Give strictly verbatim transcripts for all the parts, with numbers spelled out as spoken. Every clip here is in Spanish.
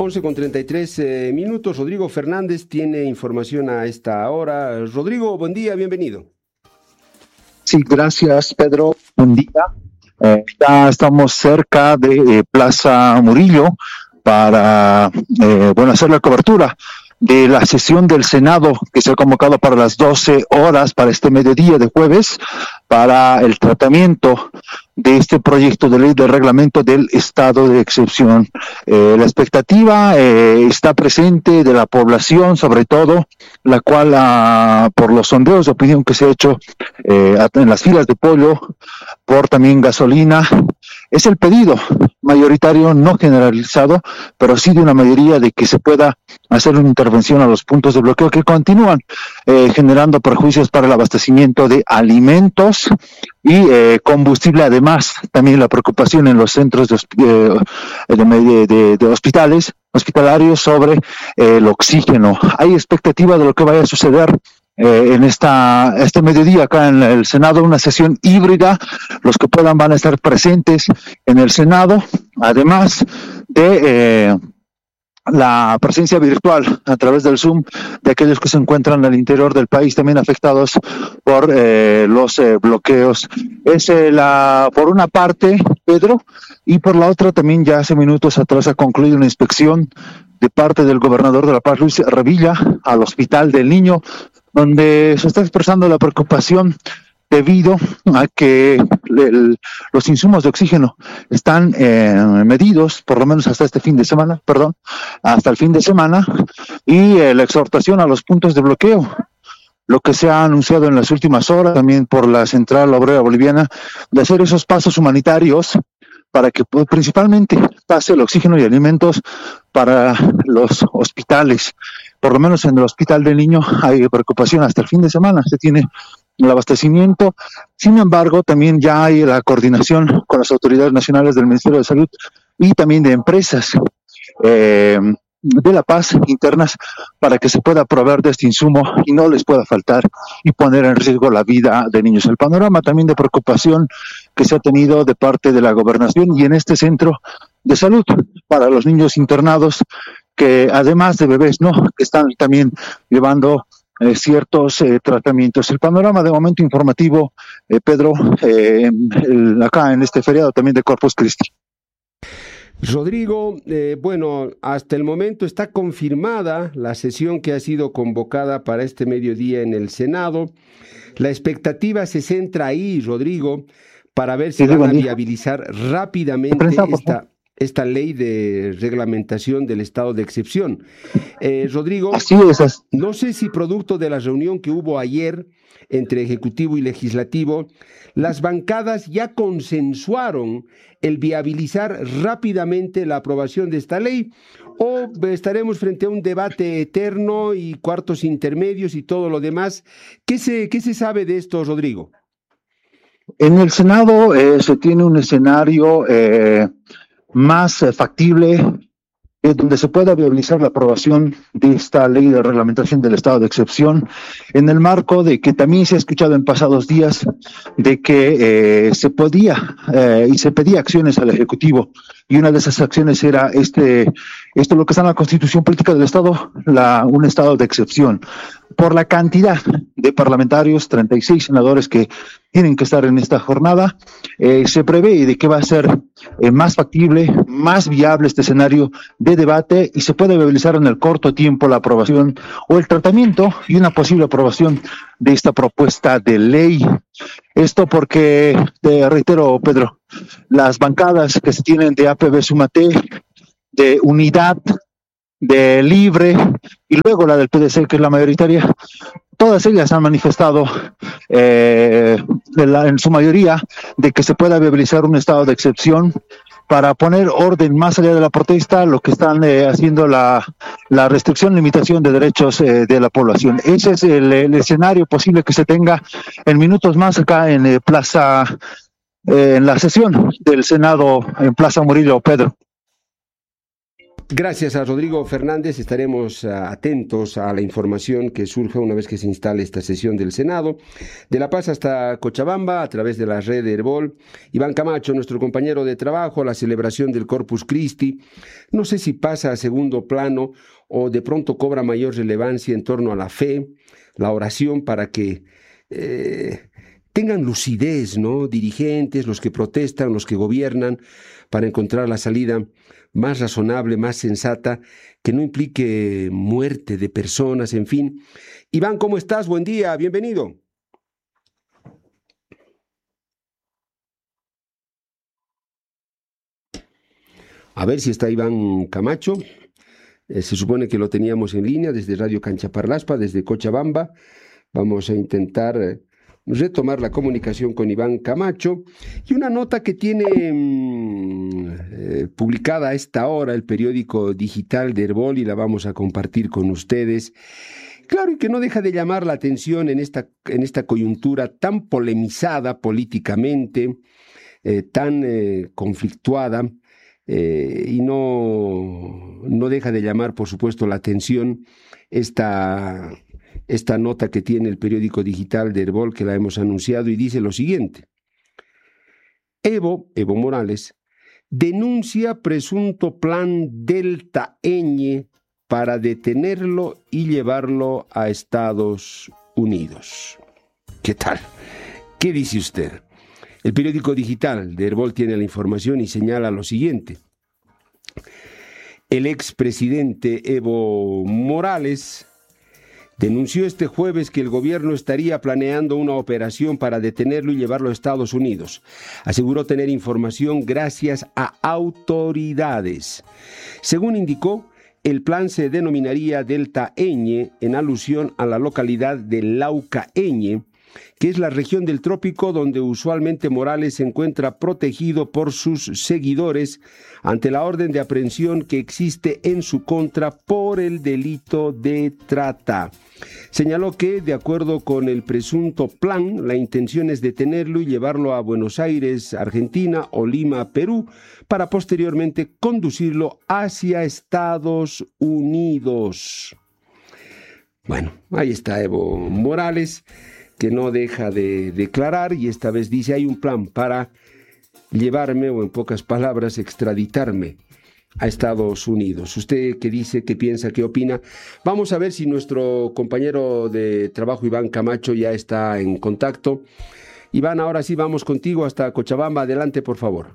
once con treinta y tres eh, minutos. Rodrigo Fernández tiene información a esta hora. Rodrigo, buen día, bienvenido. Sí, gracias, Pedro. Buen día. Eh, ya estamos cerca de eh, Plaza Murillo para eh, bueno, hacer la cobertura de la sesión del Senado que se ha convocado para las doce horas, para este mediodía de jueves, para el tratamiento de este proyecto de ley de reglamento del estado de excepción. Eh, la expectativa eh, está presente de la población, sobre todo, la cual, ah, por los sondeos de opinión que se ha hecho eh, en las filas de pollo, por también gasolina, es el pedido mayoritario, no generalizado, pero sí de una mayoría, de que se pueda hacer una intervención a los puntos de bloqueo que continúan eh, generando perjuicios para el abastecimiento de alimentos y eh, combustible. Además, también la preocupación en los centros de, eh, de, de, de hospitales, hospitalarios sobre eh, el oxígeno. Hay expectativa de lo que vaya a suceder Eh, en esta este mediodía acá en el Senado, una sesión híbrida. Los que puedan van a estar presentes en el Senado, además de eh, la presencia virtual a través del Zoom de aquellos que se encuentran al interior del país también afectados por eh, los eh, bloqueos. Es eh, la por una parte, Pedro, y por la otra también ya hace minutos atrás ha concluido una inspección de parte del gobernador de La Paz, Luis Revilla, al Hospital del Niño, donde se está expresando la preocupación debido a que el, los insumos de oxígeno están eh, medidos, por lo menos hasta este fin de semana, perdón, hasta el fin de semana, y eh, la exhortación a los puntos de bloqueo, lo que se ha anunciado en las últimas horas, también por la Central Obrera Boliviana, de hacer esos pasos humanitarios para que pues, principalmente pase el oxígeno y alimentos para los hospitales. Por lo menos en el Hospital del Niño hay preocupación hasta el fin de semana, se tiene el abastecimiento. Sin embargo, también ya hay la coordinación con las autoridades nacionales del Ministerio de Salud y también de empresas eh, de La Paz internas para que se pueda proveer de este insumo y no les pueda faltar y poner en riesgo la vida de niños. El panorama también de preocupación que se ha tenido de parte de la gobernación y en este centro de salud para los niños internados, que además de bebés, ¿no?, que están también llevando eh, ciertos eh, tratamientos. El panorama de momento informativo, eh, Pedro, eh, el, acá en este feriado también de Corpus Christi. Rodrigo, eh, bueno, hasta el momento está confirmada la sesión que ha sido convocada para este mediodía en el Senado. La expectativa se centra ahí, Rodrigo, para ver si sí, van a viabilizar rápidamente esta... esta ley de reglamentación del estado de excepción. Eh, Rodrigo, Así es. no sé si producto de la reunión que hubo ayer entre Ejecutivo y Legislativo, las bancadas ya consensuaron el viabilizar rápidamente la aprobación de esta ley, o estaremos frente a un debate eterno y cuartos intermedios y todo lo demás. ¿Qué se, qué se sabe de esto, Rodrigo? En el Senado eh, se tiene un escenario eh, más eh, factible, eh, donde se pueda viabilizar la aprobación de esta ley de reglamentación del estado de excepción, en el marco de que también se ha escuchado en pasados días de que eh, se podía eh, y se pedía acciones al Ejecutivo, y una de esas acciones era este esto lo que está en la Constitución Política del Estado, la un estado de excepción. Por la cantidad de parlamentarios, treinta y seis senadores que tienen que estar en esta jornada, eh, se prevé de que va a ser eh, más factible, más viable este escenario de debate y se puede viabilizar en el corto tiempo la aprobación o el tratamiento y una posible aprobación de esta propuesta de ley. Esto porque, te reitero, Pedro, las bancadas que se tienen de A P B Sumate, de Unidad, de Libre y luego la del P D C, que es la mayoritaria, todas ellas han manifestado eh, en, la, en su mayoría de que se pueda viabilizar un estado de excepción para poner orden más allá de la protesta, lo que están eh, haciendo la, la restricción, limitación de derechos eh, de la población. Ese es el, el escenario posible que se tenga en minutos más acá en eh, Plaza, eh, en la sesión del Senado en Plaza Murillo, Pedro. Gracias a Rodrigo Fernández. Estaremos uh, atentos a la información que surja una vez que se instale esta sesión del Senado. De La Paz hasta Cochabamba, a través de la red de Herbol. Iván Camacho, nuestro compañero de trabajo, la celebración del Corpus Christi. No sé si pasa a segundo plano o de pronto cobra mayor relevancia en torno a la fe, la oración, para que eh, tengan lucidez, ¿no? Dirigentes, los que protestan, los que gobiernan, para encontrar la salida más razonable, más sensata, que no implique muerte de personas, en fin. Iván, ¿cómo estás? Buen día, bienvenido. A ver si está Iván Camacho. Eh, se supone que lo teníamos en línea desde Radio Canchaparlaspa, desde Cochabamba. Vamos a intentar eh, retomar la comunicación con Iván Camacho. Y una nota que tiene mmm, eh, publicada a esta hora el periódico digital de Herbol, y la vamos a compartir con ustedes. Claro, y que no deja de llamar la atención en esta, en esta coyuntura tan polemizada políticamente, eh, tan eh, conflictuada, eh, y no, no deja de llamar, por supuesto, la atención esta... esta nota que tiene el periódico digital de Herbol, que la hemos anunciado, y dice lo siguiente. Evo, Evo Morales, denuncia presunto plan Delta Ñ para detenerlo y llevarlo a Estados Unidos. ¿Qué tal? ¿Qué dice usted? El periódico digital de Herbol tiene la información y señala lo siguiente. El expresidente Evo Morales denunció este jueves que el gobierno estaría planeando una operación para detenerlo y llevarlo a Estados Unidos. Aseguró tener información gracias a autoridades. Según indicó, el plan se denominaría Delta Ñ en alusión a la localidad de Laucaeñe, que es la región del trópico donde usualmente Morales se encuentra protegido por sus seguidores ante la orden de aprehensión que existe en su contra por el delito de trata. Señaló que, de acuerdo con el presunto plan, la intención es detenerlo y llevarlo a Buenos Aires, Argentina, o Lima, Perú, para posteriormente conducirlo hacia Estados Unidos. Bueno, ahí está Evo Morales, que no deja de declarar, y esta vez dice: hay un plan para llevarme, o en pocas palabras, extraditarme a Estados Unidos. ¿Usted qué dice, qué piensa, qué opina? Vamos a ver si nuestro compañero de trabajo Iván Camacho ya está en contacto. Iván, ahora sí vamos contigo hasta Cochabamba. Adelante, por favor.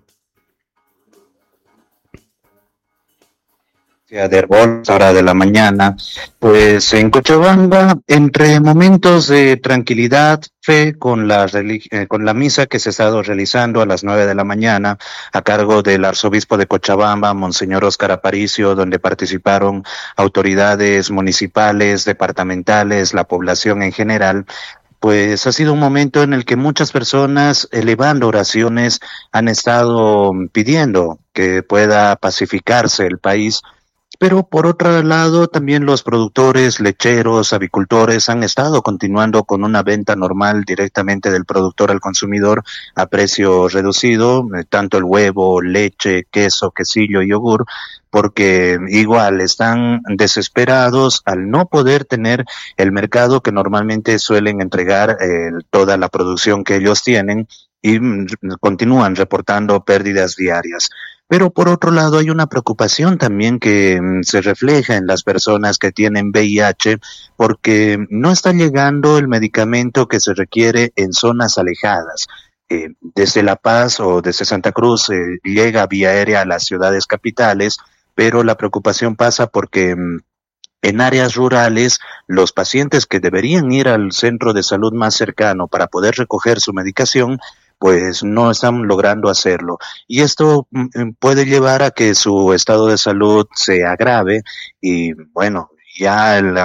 De Herbol, hora de la mañana, pues en Cochabamba, entre momentos de tranquilidad, fe, con la, eh, con la misa que se ha estado realizando a las nueve de la mañana, a cargo del arzobispo de Cochabamba, Monseñor Óscar Aparicio, donde participaron autoridades municipales, departamentales, la población en general. Pues ha sido un momento en el que muchas personas, elevando oraciones, han estado pidiendo que pueda pacificarse el país. Pero por otro lado, también los productores, lecheros, avicultores han estado continuando con una venta normal directamente del productor al consumidor a precio reducido, tanto el huevo, leche, queso, quesillo y yogur, porque igual están desesperados al no poder tener el mercado que normalmente suelen entregar eh, toda la producción que ellos tienen, y mm, continúan reportando pérdidas diarias. Pero por otro lado hay una preocupación también que mm, se refleja en las personas que tienen V I H, porque no está llegando el medicamento que se requiere en zonas alejadas. Eh, desde La Paz o desde Santa Cruz eh, llega vía aérea a las ciudades capitales, pero la preocupación pasa porque mm, en áreas rurales, los pacientes que deberían ir al centro de salud más cercano para poder recoger su medicación, pues no están logrando hacerlo. Y esto mm, puede llevar a que su estado de salud se agrave y, bueno, ya el,